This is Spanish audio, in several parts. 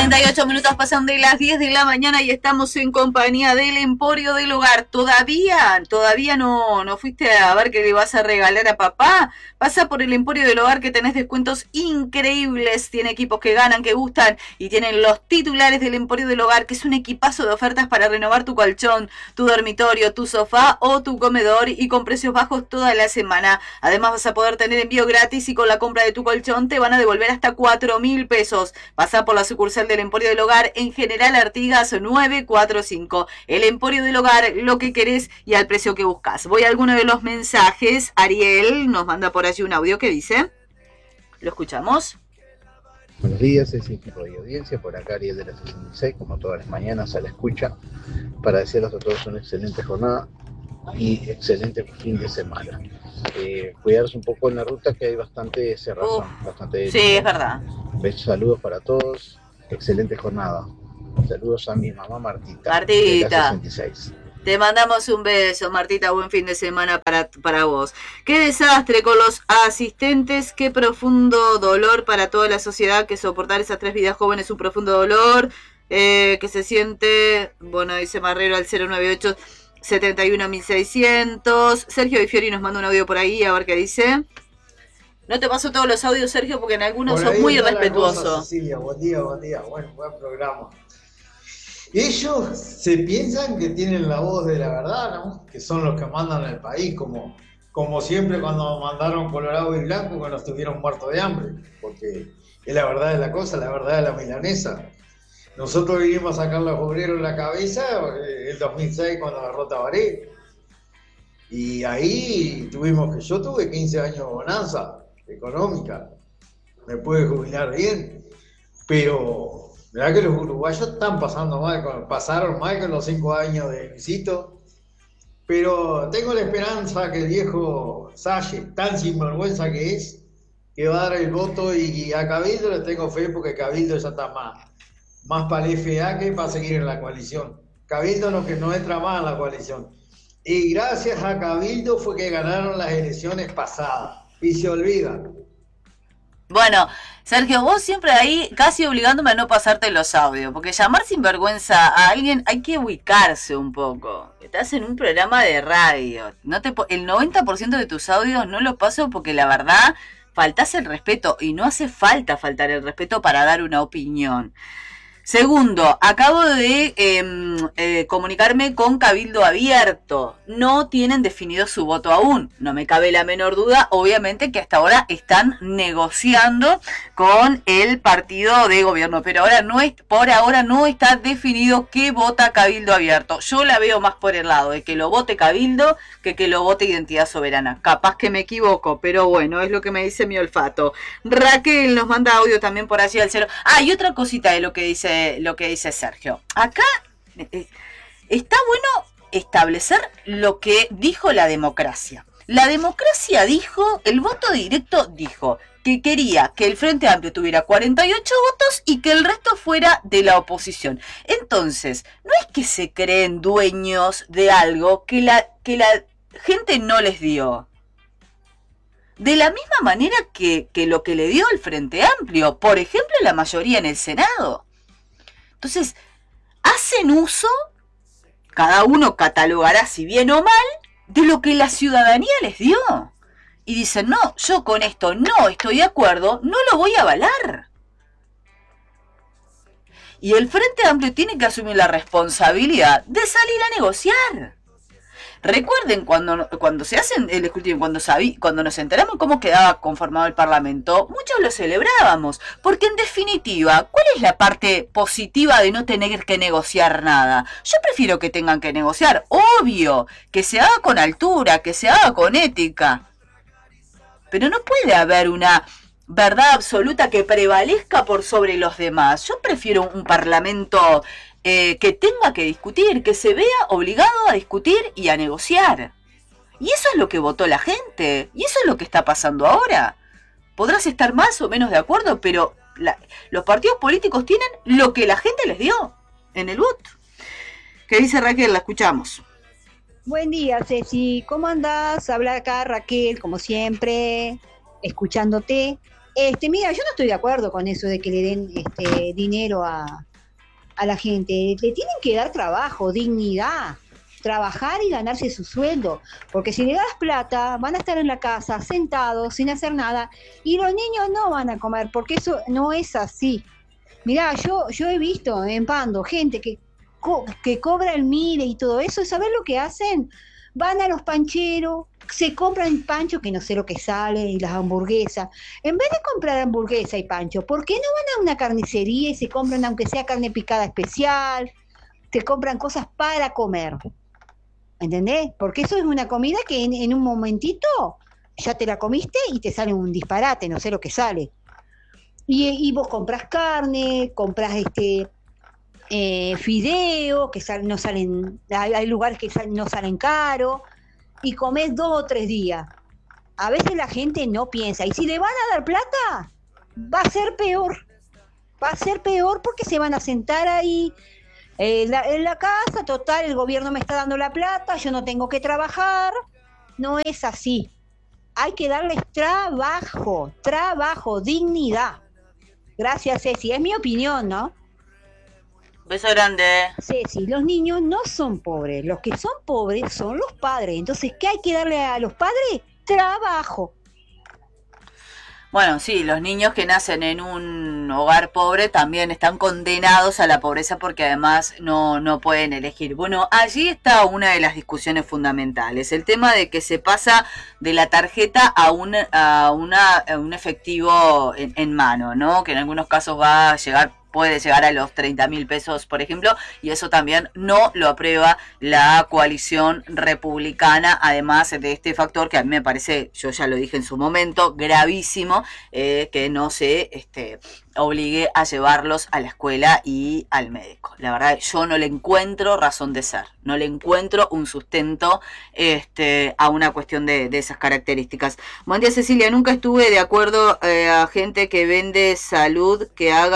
48 minutos pasan de las 10 de la mañana y estamos en compañía del Emporio del Hogar. ¿Todavía no fuiste a ver qué le vas a regalar a papá? Pasa por el Emporio del Hogar que tenés descuentos increíbles. Tiene equipos que ganan, que gustan y tienen los titulares del Emporio del Hogar, que es un equipazo de ofertas para renovar tu colchón, tu dormitorio, tu sofá o tu comedor y con precios bajos toda la semana. Además vas a poder tener envío gratis y con la compra de tu colchón te van a devolver hasta 4.000 pesos. Pasa por la sucursal del Emporio del Hogar en General Artigas 945. El Emporio del Hogar, lo que querés y al precio que buscas. Voy a alguno de los mensajes. Ariel nos manda por allí un audio que dice. ¿Lo escuchamos? Buenos días, es equipo de audiencia, por acá Ariel de la 66, como todas las mañanas a la escucha, para desearles a todos una excelente jornada y excelente fin de semana. Cuidarse un poco en la ruta, que hay bastante cerrazón, bastante. Sí, es verdad. Besos, saludos para todos, excelente jornada. Saludos a mi mamá Martita. Martita. De la 66. Te mandamos un beso, Martita, buen fin de semana para vos. Qué desastre con los asistentes, qué profundo dolor para toda la sociedad, que soportar esas 3 vidas jóvenes es un profundo dolor, que se siente, bueno, dice Marrero al 098 71.600. Sergio Di Fiori nos manda un audio por ahí, a ver qué dice. No te paso todos los audios, Sergio, porque en algunos sos muy irrespetuoso. Cecilia, buen día, bueno, buen programa. Ellos se piensan que tienen la voz de la verdad, ¿no? Que son los que mandan el país, como siempre cuando mandaron Colorado y Blanco, que nos tuvieron muertos de hambre, porque es la verdad de la cosa, la verdad de la milanesa. Nosotros vinimos a sacar los obreros la cabeza el 2006 cuando agarró Tabaré. Y ahí yo tuve 15 años de bonanza económica, me pude jubilar bien, pero verdad que los uruguayos están pasaron mal con los 5 años de Luisito, pero tengo la esperanza que el viejo Salle, tan sinvergüenza que es, que va a dar el voto, y a Cabildo le tengo fe porque Cabildo ya está más para el FA que para seguir en la coalición. Cabildo no entra más en la coalición. Y gracias a Cabildo fue que ganaron las elecciones pasadas. Y se olvidan. Bueno, Sergio, vos siempre ahí casi obligándome a no pasarte los audios, porque llamar sinvergüenza a alguien hay que ubicarse un poco. Estás en un programa de radio. El 90% de tus audios no los paso porque la verdad faltás el respeto y no hace falta faltar el respeto para dar una opinión. Segundo, acabo de comunicarme con Cabildo Abierto. No tienen definido su voto aún. No me cabe la menor duda, obviamente, que hasta ahora están negociando con el partido de gobierno. Pero por ahora no está definido qué vota Cabildo Abierto. Yo la veo más por el lado de que lo vote Cabildo que lo vote Identidad Soberana. Capaz que me equivoco, pero bueno, es lo que me dice mi olfato. Raquel nos manda audio también por allí al 0. Y otra cosita de lo que dice Sergio. Acá está bueno establecer lo que dijo la democracia. La democracia dijo, el voto directo dijo que quería que el Frente Amplio tuviera 48 votos y que el resto fuera de la oposición. Entonces, no es que se creen dueños de algo que la gente no les dio. De la misma manera que lo que le dio el Frente Amplio, por ejemplo, la mayoría en el Senado. Entonces, hacen uso, cada uno catalogará si bien o mal, de lo que la ciudadanía les dio. Y dicen, no, yo con esto no estoy de acuerdo, no lo voy a avalar. Y el Frente Amplio tiene que asumir la responsabilidad de salir a negociar. Recuerden cuando se hacen el escrutinio, cuando nos enteramos cómo quedaba conformado el Parlamento, muchos lo celebrábamos, porque en definitiva, ¿cuál es la parte positiva de no tener que negociar nada? Yo prefiero que tengan que negociar, obvio, que se haga con altura, que se haga con ética, pero no puede haber una verdad absoluta que prevalezca por sobre los demás. Yo prefiero un Parlamento que tenga que discutir, que se vea obligado a discutir y a negociar. Y eso es lo que votó la gente, y eso es lo que está pasando ahora. Podrás estar más o menos de acuerdo, pero los partidos políticos tienen lo que la gente les dio en el voto. ¿Qué dice Raquel? La escuchamos. Buen día, Ceci. ¿Cómo andás? Habla acá Raquel, como siempre, escuchándote. Mira, yo no estoy de acuerdo con eso de que le den dinero a la gente. Le tienen que dar trabajo, dignidad, trabajar y ganarse su sueldo, porque si le das plata van a estar en la casa sentados sin hacer nada y los niños no van a comer, porque eso no es así. Mirá, yo he visto en Pando gente que cobra el Mire y todo eso, ¿sabés lo que hacen? Van a los pancheros, se compran pancho, que no sé lo que sale, y las hamburguesas. En vez de comprar hamburguesa y pancho, ¿por qué no van a una carnicería y se compran, aunque sea carne picada especial? Se compran cosas para comer. ¿Entendés? Porque eso es una comida que en un momentito ya te la comiste y te sale un disparate, no sé lo que sale. Y vos compras carne, compras fideos, que no salen, hay lugares que no salen caros, y comés 2 o 3 días. A veces la gente no piensa, y si le van a dar plata, va a ser peor. Va a ser peor porque se van a sentar ahí en la casa, total, el gobierno me está dando la plata, yo no tengo que trabajar. No es así. Hay que darles trabajo, dignidad. Gracias, Ceci. Es mi opinión, ¿no? Beso grande. Ceci, los niños no son pobres. Los que son pobres son los padres. Entonces, ¿qué hay que darle a los padres? Trabajo. Bueno, sí, los niños que nacen en un hogar pobre también están condenados a la pobreza porque además no pueden elegir. Bueno, allí está una de las discusiones fundamentales, el tema de que se pasa de la tarjeta a un efectivo en mano, ¿no? Que en algunos casos puede llegar a los 30.000 pesos, por ejemplo, y eso también no lo aprueba la coalición republicana, además de este factor que a mí me parece, yo ya lo dije en su momento, gravísimo, que no se obligue a llevarlos a la escuela y al médico. La verdad, yo no le encuentro razón de ser, no le encuentro un sustento a una cuestión de esas características. Buen día, Cecilia, nunca estuve de acuerdo a gente que vende salud,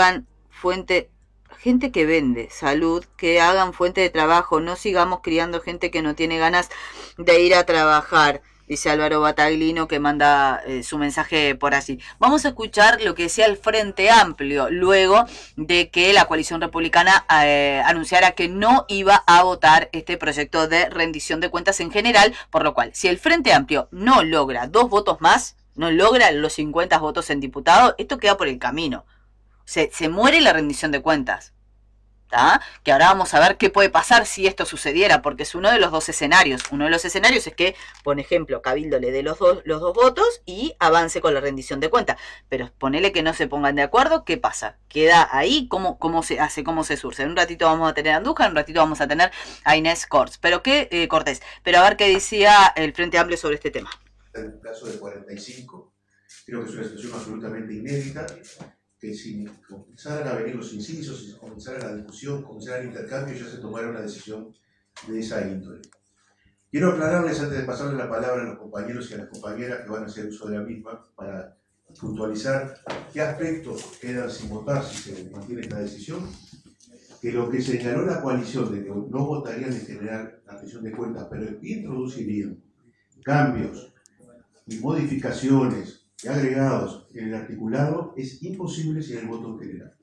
gente que vende salud, que hagan fuente de trabajo, no sigamos criando gente que no tiene ganas de ir a trabajar, dice Álvaro Bataglino, que manda su mensaje por allí. Vamos a escuchar lo que decía el Frente Amplio, luego de que la coalición republicana anunciara que no iba a votar este proyecto de rendición de cuentas en general, por lo cual, si el Frente Amplio no logra 2 votos más, no logra los 50 votos en diputados, esto queda por el camino. Se muere la rendición de cuentas, ¿tá? Que ahora vamos a ver qué puede pasar si esto sucediera, porque es uno de los 2 escenarios. Uno de los escenarios es que, por ejemplo, Cabildo le dé los dos votos y avance con la rendición de cuentas. Pero ponele que no se pongan de acuerdo, ¿qué pasa? Queda ahí, ¿cómo se hace? ¿Cómo se surce? En un ratito vamos a tener a Andújar, en un ratito vamos a tener a Inés Cortés. Pero a ver qué decía el Frente Amplio sobre este tema. En el caso de 45, creo que es una situación absolutamente inédita, que si comenzaran a venir los incisos, si comenzara la discusión, comenzara el intercambio, ya se tomara una decisión de esa índole. Quiero aclararles, antes de pasarle la palabra a los compañeros y a las compañeras que van a hacer uso de la misma, para puntualizar qué aspectos quedan sin votar si se mantiene esta decisión, que lo que señaló la coalición de que no votarían en general la rendición de cuentas, pero introducirían cambios y modificaciones y agregados en el articulado, es imposible sin el voto en general.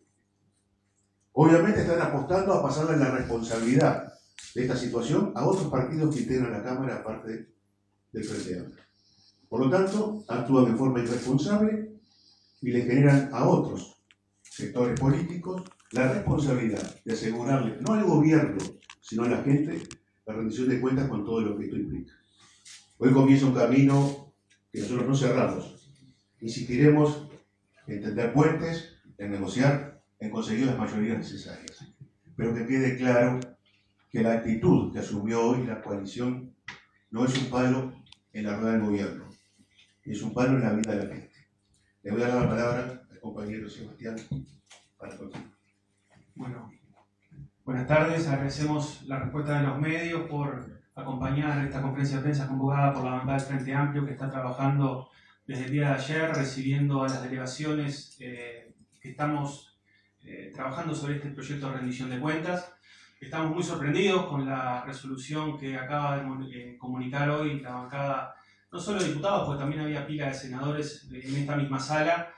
Obviamente están apostando a pasarle la responsabilidad de esta situación a otros partidos que integran la Cámara aparte del Frente Amplio. Por lo tanto, actúan de forma irresponsable y le generan a otros sectores políticos la responsabilidad de asegurarle, no al gobierno, sino a la gente, la rendición de cuentas con todo lo que esto implica. Hoy comienza un camino que nosotros no cerramos. Insistiremos en tender puentes, en negociar, en conseguir las mayorías necesarias. Pero que quede claro que la actitud que asumió hoy la coalición no es un palo en la rueda del gobierno, es un palo en la vida de la gente. Le voy a dar la palabra al compañero Sebastián para continuar. Bueno, buenas tardes. Agradecemos la respuesta de los medios por acompañar esta conferencia de prensa convocada por la bancada del Frente Amplio, que está trabajando desde el día de ayer, recibiendo a las delegaciones que estamos trabajando sobre este proyecto de rendición de cuentas. Estamos muy sorprendidos con la resolución que acaba de comunicar hoy la bancada, no solo de diputados, porque también había pila de senadores en esta misma sala,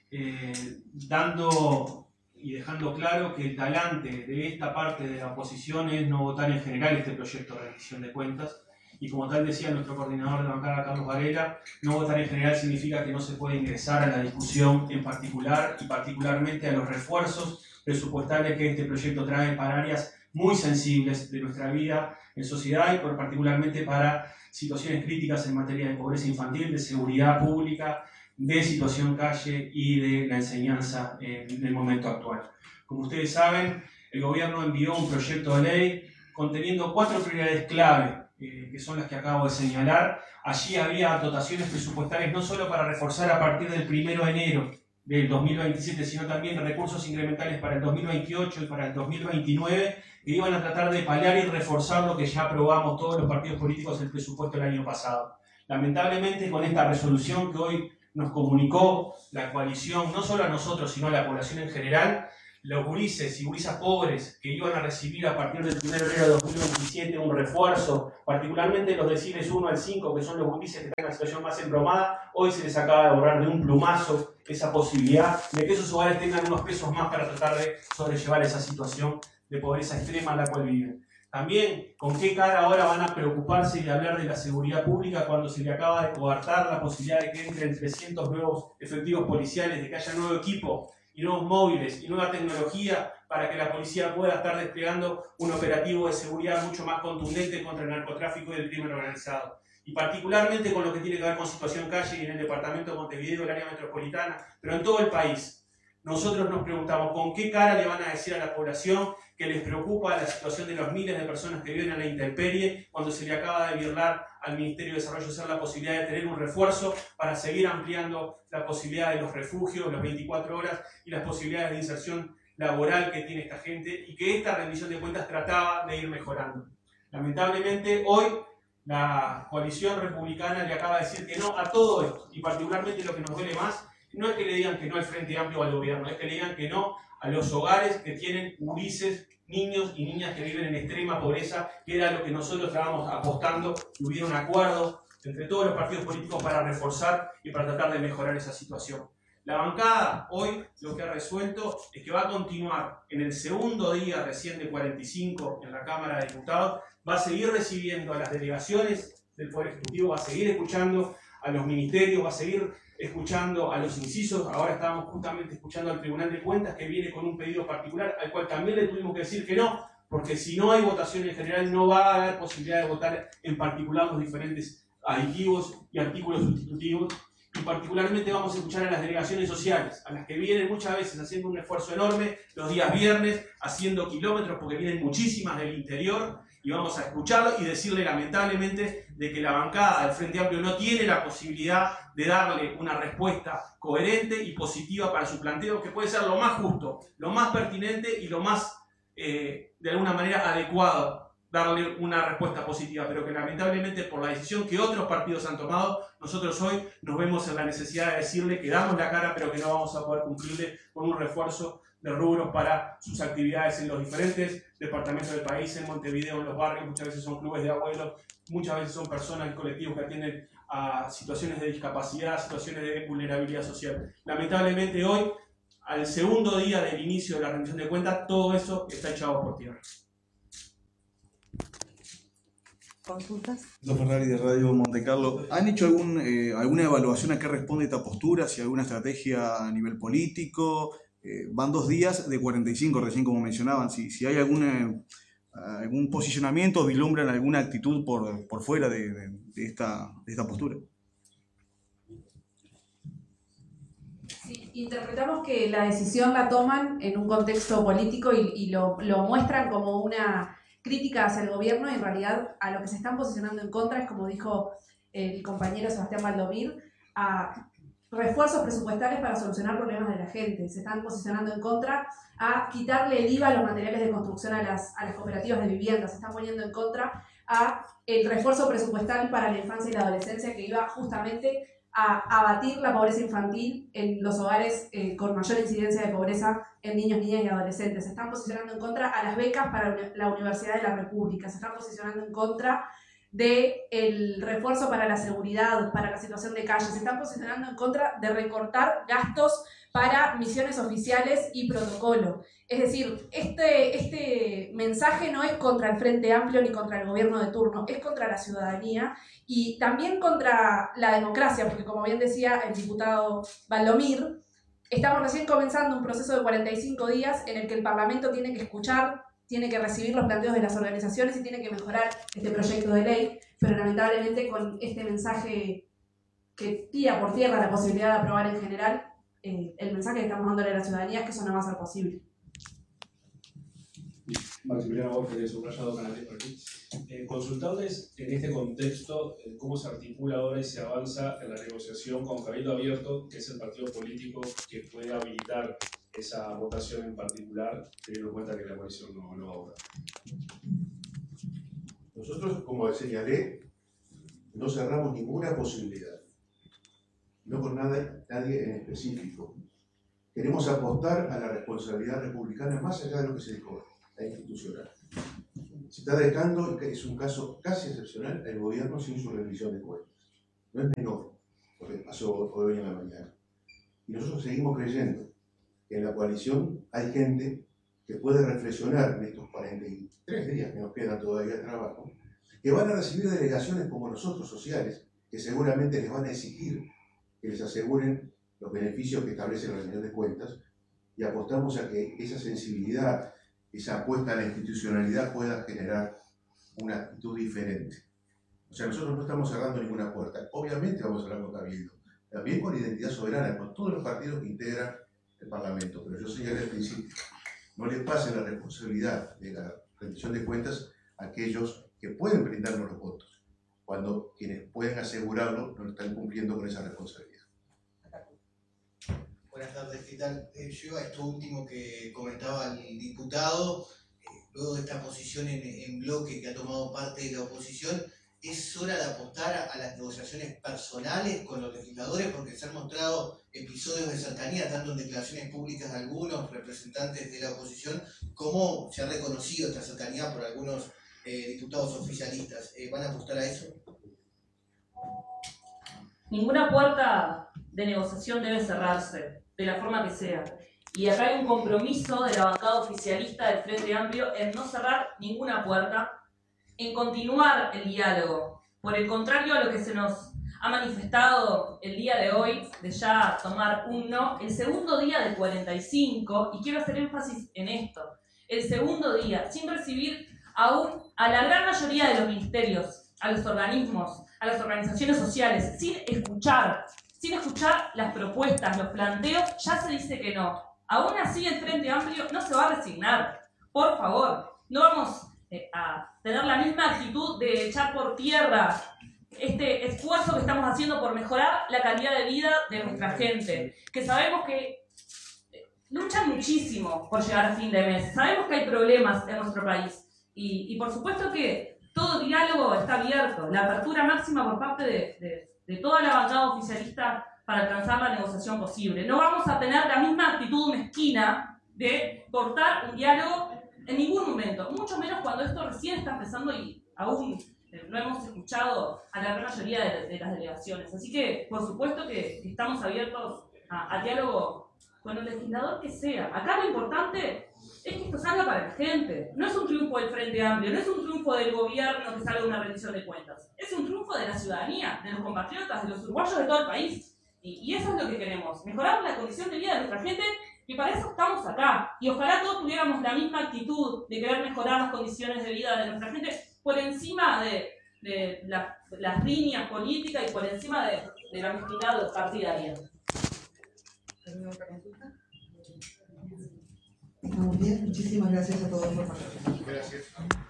dando y dejando claro que el talante de esta parte de la oposición es no votar en general este proyecto de rendición de cuentas. Y como tal decía nuestro coordinador de la bancada, Carlos Varela, no votar en general significa que no se puede ingresar a la discusión en particular y particularmente a los refuerzos presupuestales que este proyecto trae para áreas muy sensibles de nuestra vida en sociedad y particularmente para situaciones críticas en materia de pobreza infantil, de seguridad pública, de situación calle y de la enseñanza en el momento actual. Como ustedes saben, el gobierno envió un proyecto de ley conteniendo 4 prioridades clave, que son las que acabo de señalar. Allí había dotaciones presupuestarias no solo para reforzar a partir del 1 de enero del 2027, sino también recursos incrementales para el 2028 y para el 2029, que iban a tratar de paliar y reforzar lo que ya aprobamos todos los partidos políticos el presupuesto del año pasado. Lamentablemente, con esta resolución que hoy nos comunicó la coalición, no solo a nosotros, sino a la población en general, los gurises y gurisas pobres que iban a recibir a partir del 1 de enero de 2027 un refuerzo, particularmente los deciles 1 al 5, que son los gurises que están en la situación más embromada, hoy se les acaba de borrar de un plumazo esa posibilidad de que esos hogares tengan unos pesos más para tratar de sobrellevar esa situación de pobreza extrema en la cual viven. También, ¿con qué cara ahora van a preocuparse y hablar de la seguridad pública cuando se le acaba de coartar la posibilidad de que entren 300 nuevos efectivos policiales, de que haya nuevo equipo y nuevos móviles y nueva tecnología para que la policía pueda estar desplegando un operativo de seguridad mucho más contundente contra el narcotráfico y el crimen organizado? Y particularmente con lo que tiene que ver con situación calle y en el departamento de Montevideo, el área metropolitana, pero en todo el país. Nosotros nos preguntamos con qué cara le van a decir a la población que les preocupa la situación de los miles de personas que viven a la intemperie cuando se le acaba de birlar al Ministerio de Desarrollo Social la posibilidad de tener un refuerzo para seguir ampliando la posibilidad de los refugios, las 24 horas y las posibilidades de inserción laboral que tiene esta gente y que esta rendición de cuentas trataba de ir mejorando. Lamentablemente hoy la coalición republicana le acaba de decir que no a todo esto y particularmente lo que nos duele más no es que le digan que no al Frente Amplio o al gobierno, es que le digan que no a los hogares que tienen gurises, niños y niñas que viven en extrema pobreza, que era lo que nosotros estábamos apostando y hubiera un acuerdo entre todos los partidos políticos para reforzar y para tratar de mejorar esa situación. La bancada hoy lo que ha resuelto es que va a continuar en el segundo día recién de 45 en la Cámara de Diputados, va a seguir recibiendo a las delegaciones del Poder Ejecutivo, va a seguir escuchando a los ministerios, va a seguir escuchando a los incisos. Ahora estábamos justamente escuchando al Tribunal de Cuentas que viene con un pedido particular al cual también le tuvimos que decir que no, porque si no hay votación en general no va a haber posibilidad de votar en particular los diferentes aditivos y artículos sustitutivos. Y particularmente vamos a escuchar a las delegaciones sociales, a las que vienen muchas veces haciendo un esfuerzo enorme los días viernes, haciendo kilómetros porque vienen muchísimas del interior, y vamos a escucharlo y decirle lamentablemente de que la bancada del Frente Amplio no tiene la posibilidad de darle una respuesta coherente y positiva para su planteo, que puede ser lo más justo, lo más pertinente y lo más, de alguna manera, adecuado, darle una respuesta positiva, pero que lamentablemente por la decisión que otros partidos han tomado, nosotros hoy nos vemos en la necesidad de decirle que damos la cara, pero que no vamos a poder cumplirle con un refuerzo de rubros para sus actividades en los diferentes departamentos del país, en Montevideo, en los barrios, muchas veces son clubes de abuelos, muchas veces son personas y colectivos que atienden a situaciones de discapacidad, situaciones de vulnerabilidad social. Lamentablemente hoy, al segundo día del inicio de la rendición de cuentas, todo eso está echado por tierra. ¿Consultas? Ferrari de Radio Monte Carlo. ¿Han hecho alguna evaluación a qué responde esta postura? Si hay alguna estrategia a nivel político. Van 2 días de 45, recién como mencionaban. Si hay algún posicionamiento o vislumbran alguna actitud por fuera de esta postura. Sí, interpretamos que la decisión la toman en un contexto político y lo muestran como una crítica hacia el gobierno, y en realidad a lo que se están posicionando en contra es, como dijo el compañero Sebastián Valdomir, a refuerzos presupuestales para solucionar problemas de la gente. Se están posicionando en contra a quitarle el IVA a los materiales de construcción a las cooperativas de vivienda. Se están poniendo en contra a el refuerzo presupuestal para la infancia y la adolescencia, que iba justamente a abatir la pobreza infantil en los hogares con mayor incidencia de pobreza en niños, niñas y adolescentes. Se están posicionando en contra a las becas para la Universidad de la República. Se están posicionando en contra del refuerzo para la seguridad, para la situación de calle. Se están posicionando en contra de recortar gastos para misiones oficiales y protocolo. Es decir, este mensaje no es contra el Frente Amplio ni contra el gobierno de turno, es contra la ciudadanía y también contra la democracia, porque como bien decía el diputado Valdomir, estamos recién comenzando un proceso de 45 días en el que el Parlamento tiene que escuchar, tiene que recibir los planteos de las organizaciones y tiene que mejorar este proyecto de ley, pero lamentablemente con este mensaje que tira por tierra la posibilidad de aprobar en general, el mensaje que estamos dándole a la ciudadanía es que eso no va a ser posible. Maximiliano Borges de Subrayado Canales por aquí. Consultarles en este contexto cómo se articula ahora y se avanza en la negociación con Cabildo Abierto, que es el partido político que puede habilitar esa votación en particular, teniendo en cuenta que la coalición no va a votar. Nosotros, como señalé, no cerramos ninguna posibilidad, no con nadie en específico. Queremos apostar a la responsabilidad republicana más allá de lo que se dijo, la institucional. Se está dejando, que es un caso casi excepcional, el gobierno sin su rendición de cuentas. No es menor lo que pasó hoy en la mañana. Y nosotros seguimos creyendo que en la coalición hay gente que puede reflexionar en estos 43 días que nos quedan todavía de trabajo, que van a recibir delegaciones como nosotros, sociales, que seguramente les van a exigir que les aseguren los beneficios que establece la rendición de cuentas, y apostamos a que esa sensibilidad, esa apuesta a la institucionalidad pueda generar una actitud diferente. O sea, nosotros no estamos cerrando ninguna puerta. Obviamente vamos a hablar con Cabildo, también con Identidad Soberana, con todos los partidos que integran el Parlamento. Pero yo señalé al principio, no les pasen la responsabilidad de la rendición de cuentas a aquellos que pueden brindarnos los votos, cuando quienes pueden asegurarlo no están cumpliendo con esa responsabilidad. Buenas tardes, ¿qué tal? Yo a esto último que comentaba el diputado, luego de esta posición en bloque que ha tomado parte de la oposición, es hora de apostar a las negociaciones personales con los legisladores, porque se han mostrado episodios de cercanía, tanto en declaraciones públicas de algunos representantes de la oposición, como se ha reconocido esta cercanía por algunos diputados oficialistas. ¿Van a apostar a eso? Ninguna puerta de negociación debe cerrarse, de la forma que sea. Y acá hay un compromiso de la bancada oficialista del Frente Amplio en no cerrar ninguna puerta, en continuar el diálogo. Por el contrario a lo que se nos ha manifestado el día de hoy, de ya tomar un no, el segundo día del 45, y quiero hacer énfasis en esto, el segundo día, sin recibir aún a la gran mayoría de los ministerios, a los organismos, a las organizaciones sociales, sin escuchar las propuestas, los planteos, ya se dice que no. Aún así el Frente Amplio no se va a resignar. Por favor, no vamos a tener la misma actitud de echar por tierra este esfuerzo que estamos haciendo por mejorar la calidad de vida de nuestra gente, que sabemos que luchan muchísimo por llegar a fin de mes, sabemos que hay problemas en nuestro país y por supuesto que todo diálogo está abierto, la apertura máxima por parte de toda la bancada oficialista para alcanzar la negociación posible. No vamos a tener la misma actitud mezquina de cortar un diálogo en ningún momento, mucho menos cuando esto recién está empezando y aún no hemos escuchado a la gran mayoría de las delegaciones. Así que, por supuesto que estamos abiertos a diálogo con el legislador que sea. Acá lo importante es que esto salga para la gente. No es un triunfo del Frente Amplio, no es un triunfo del gobierno que salga una rendición de cuentas. Es un triunfo de la ciudadanía, de los compatriotas, de los uruguayos de todo el país. Y eso es lo que queremos, mejorar la condición de vida de nuestra gente, y para eso estamos acá. Y ojalá todos tuviéramos la misma actitud de querer mejorar las condiciones de vida de nuestra gente por encima de las líneas políticas y por encima de la mezquindad partidaria. ¿Alguna otra consulta? Estamos bien, muchísimas gracias a todos por participar. Gracias.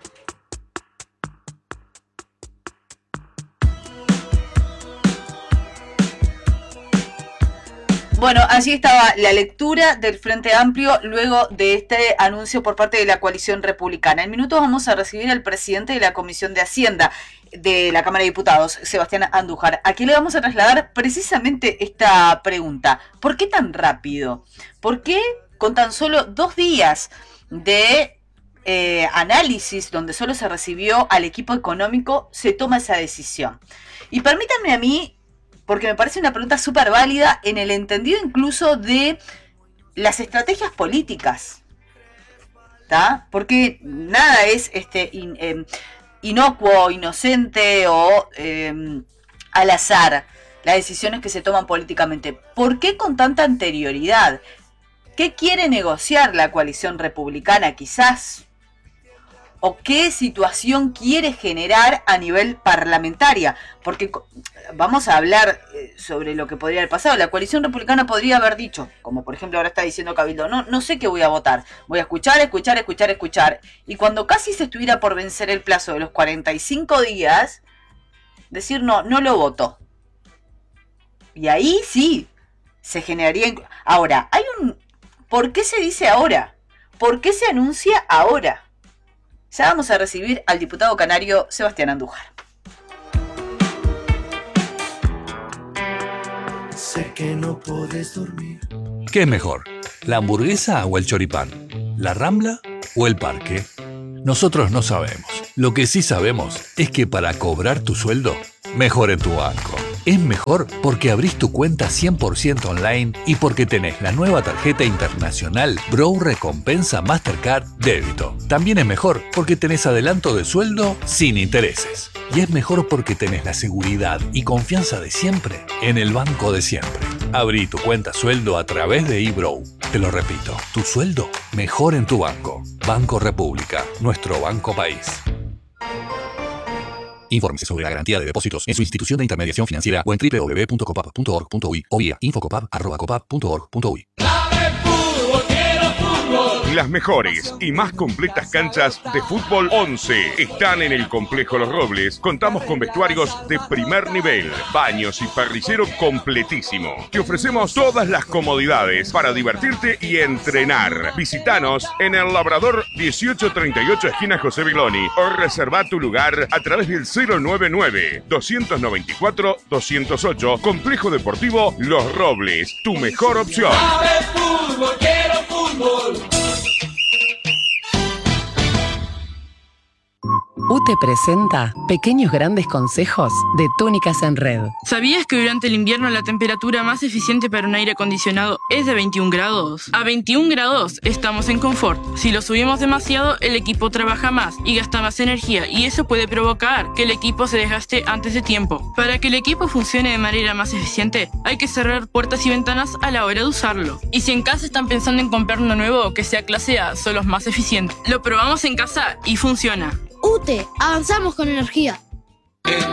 Bueno, allí estaba la lectura del Frente Amplio luego de este anuncio por parte de la coalición republicana. En minutos vamos a recibir al presidente de la Comisión de Hacienda de la Cámara de Diputados, Sebastián Andújar. Aquí le vamos a trasladar precisamente esta pregunta. ¿Por qué tan rápido? ¿Por qué con tan solo 2 días de análisis, donde solo se recibió al equipo económico, se toma esa decisión? Y permítanme a mí porque me parece una pregunta súper válida en el entendido incluso de las estrategias políticas. ¿Tá? Porque nada es inocuo, inocente o al azar las decisiones que se toman políticamente. ¿Por qué con tanta anterioridad? ¿Qué quiere negociar la coalición republicana quizás? ¿O qué situación quiere generar a nivel parlamentaria? Porque vamos a hablar sobre lo que podría haber pasado. La coalición republicana podría haber dicho, como por ejemplo ahora está diciendo Cabildo, no sé qué voy a votar. Voy a escuchar. Y cuando casi se estuviera por vencer el plazo de los 45 días, decir no lo voto. Y ahí sí, se generaría... Ahora, ¿por qué se dice ahora? ¿Por qué se anuncia ahora? Ya vamos a recibir al diputado canario Sebastián Andújar. Sé que no podés dormir. ¿Qué es mejor? ¿La hamburguesa o el choripán? ¿La Rambla o el parque? Nosotros no sabemos. Lo que sí sabemos es que para cobrar tu sueldo, mejor en tu banco. Es mejor porque abrís tu cuenta 100% online y porque tenés la nueva tarjeta internacional Bro Recompensa Mastercard Débito. También es mejor porque tenés adelanto de sueldo sin intereses. Y es mejor porque tenés la seguridad y confianza de siempre en el banco de siempre. Abrí tu cuenta sueldo a través de eBrow. Te lo repito, tu sueldo mejor en tu banco. Banco República, nuestro banco país. Infórmese sobre la garantía de depósitos en su institución de intermediación financiera o en www.copap.org.uy o vía infocopap@copap.org.uy. Las mejores y más completas canchas de fútbol 11 están en el Complejo Los Robles. Contamos con vestuarios de primer nivel, baños y parrillero completísimo. Te ofrecemos todas las comodidades para divertirte y entrenar. Visítanos en el Labrador 1838 esquina José Viloni o reserva tu lugar a través del 099-294-208. Complejo Deportivo Los Robles, tu mejor opción. Fútbol, quiero fútbol. UTE presenta Pequeños Grandes Consejos de Túnicas en Red. ¿Sabías que durante el invierno la temperatura más eficiente para un aire acondicionado es de 21 grados? A 21 grados estamos en confort. Si lo subimos demasiado, el equipo trabaja más y gasta más energía y eso puede provocar que el equipo se desgaste antes de tiempo. Para que el equipo funcione de manera más eficiente, hay que cerrar puertas y ventanas a la hora de usarlo. Y si en casa están pensando en comprar uno nuevo que sea clase A, son los más eficientes. Lo probamos en casa y funciona. UTE, avanzamos con energía.